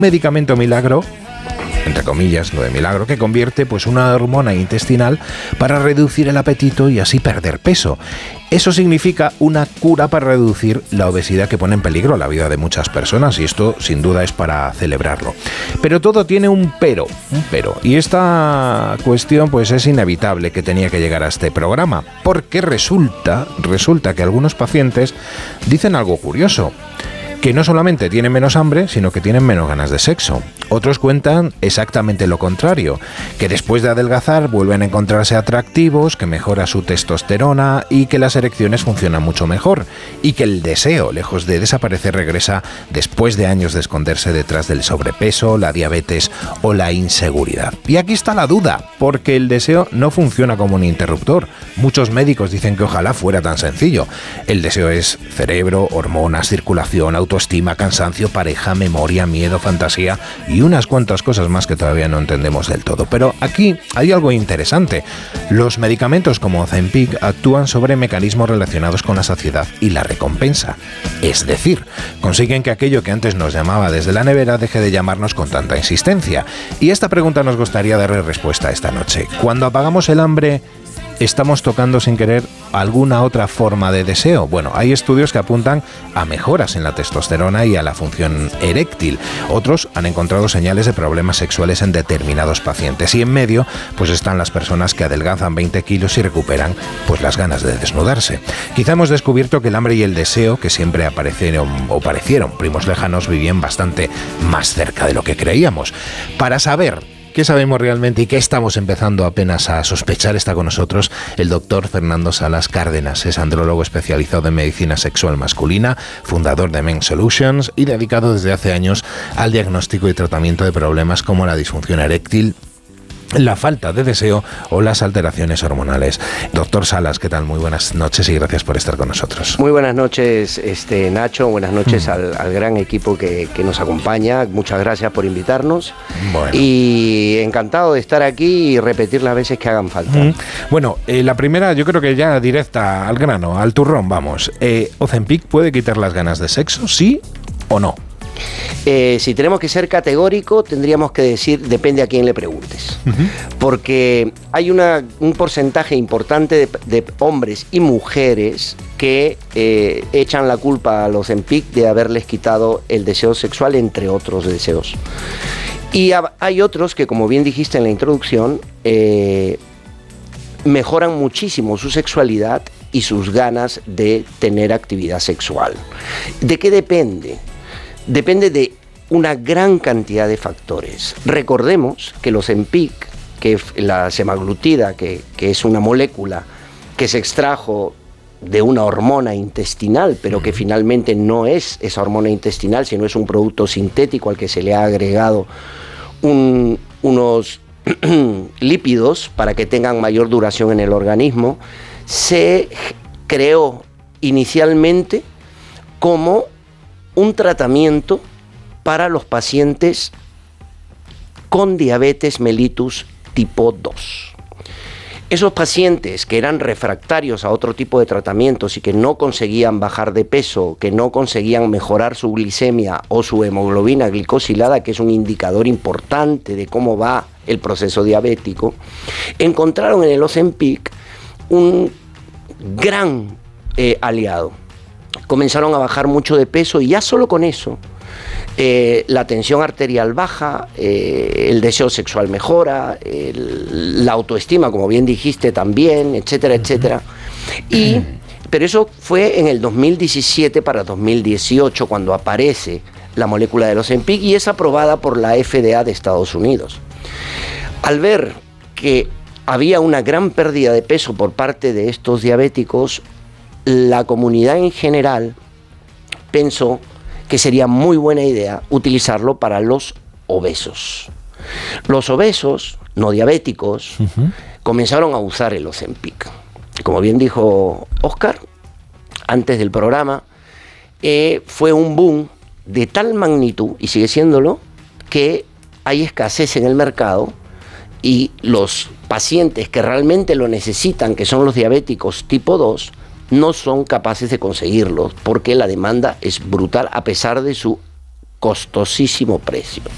medicamento milagro, entre comillas, lo de milagro, que convierte pues una hormona intestinal para reducir el apetito y así perder peso. Eso significa una cura para reducir la obesidad que pone en peligro la vida de muchas personas, y esto sin duda es para celebrarlo. Pero todo tiene un pero, y esta cuestión pues es inevitable que tenía que llegar a este programa, porque resulta que algunos pacientes dicen algo curioso, que no solamente tienen menos hambre, sino que tienen menos ganas de sexo. Otros cuentan exactamente lo contrario, que después de adelgazar vuelven a encontrarse atractivos, que mejora su testosterona y que las erecciones funcionan mucho mejor, y que el deseo, lejos de desaparecer, regresa después de años de esconderse detrás del sobrepeso, la diabetes o la inseguridad. Y aquí está la duda, porque el deseo no funciona como un interruptor. Muchos médicos dicen que ojalá fuera tan sencillo. El deseo es cerebro, hormonas, circulación, autoestima, cansancio, pareja, memoria, miedo, fantasía y unas cuantas cosas más que todavía no entendemos del todo. Pero aquí hay algo interesante. Los medicamentos como Ozempic actúan sobre mecanismos relacionados con la saciedad y la recompensa. Es decir, consiguen que aquello que antes nos llamaba desde la nevera deje de llamarnos con tanta insistencia. Y esta pregunta nos gustaría darle respuesta esta noche. Cuando apagamos el hambre, ¿estamos tocando sin querer alguna otra forma de deseo? Bueno, hay estudios que apuntan a mejoras en la testosterona y a la función eréctil. Otros han encontrado señales de problemas sexuales en determinados pacientes. Y en medio, pues están las personas que adelgazan 20 kilos y recuperan pues las ganas de desnudarse. Quizá hemos descubierto que el hambre y el deseo, que siempre aparecieron o parecieron primos lejanos, vivían bastante más cerca de lo que creíamos. Para saber ¿qué sabemos realmente y qué estamos empezando apenas a sospechar? Está con nosotros el doctor Fernando Salas Cárdenas. Es andrólogo especializado en medicina sexual masculina, fundador de Men Solutions y dedicado desde hace años al diagnóstico y tratamiento de problemas como la disfunción eréctil, la falta de deseo o las alteraciones hormonales. Doctor Salas, ¿qué tal? Muy buenas noches y gracias por estar con nosotros. Muy buenas noches, Nacho. Buenas noches al gran equipo que nos acompaña. Muchas gracias por invitarnos. Bueno. Y encantado de estar aquí y repetir las veces que hagan falta. Bueno, la primera yo creo que ya directa al grano, al turrón, vamos. ¿Ozempic puede quitar las ganas de sexo, sí o no? Si tenemos que ser categórico, tendríamos que decir depende a quién le preguntes. Porque hay un porcentaje importante de hombres y mujeres que echan la culpa a los Ozempic de haberles quitado el deseo sexual, entre otros deseos. Y hay otros que, como bien dijiste en la introducción, mejoran muchísimo su sexualidad y sus ganas de tener actividad sexual. ¿De qué depende? Depende de una gran cantidad de factores. Recordemos que los Ozempic, que la semaglutida, que es una molécula que se extrajo de una hormona intestinal, pero que finalmente no es esa hormona intestinal, sino es un producto sintético al que se le ha agregado unos lípidos para que tengan mayor duración en el organismo, se creó inicialmente como un tratamiento para los pacientes con diabetes mellitus tipo 2. Esos pacientes que eran refractarios a otro tipo de tratamientos y que no conseguían bajar de peso, que no conseguían mejorar su glicemia o su hemoglobina glicosilada, que es un indicador importante de cómo va el proceso diabético, encontraron en el Ozempic un gran aliado. Comenzaron a bajar mucho de peso y ya solo con eso la tensión arterial baja, el deseo sexual mejora, la autoestima, como bien dijiste, también, etcétera, etcétera. Pero eso fue en el 2017 para 2018 cuando aparece la molécula de Ozempic y es aprobada por la FDA de Estados Unidos. Al ver que había una gran pérdida de peso por parte de estos diabéticos, la comunidad en general pensó que sería muy buena idea utilizarlo para los obesos. Los obesos, no diabéticos, comenzaron a usar el Ozempic. Como bien dijo Oscar, antes del programa, fue un boom de tal magnitud, y sigue siéndolo, que hay escasez en el mercado y los pacientes que realmente lo necesitan, que son los diabéticos tipo 2, no son capaces de conseguirlo porque la demanda es brutal a pesar de su costosísimo precio.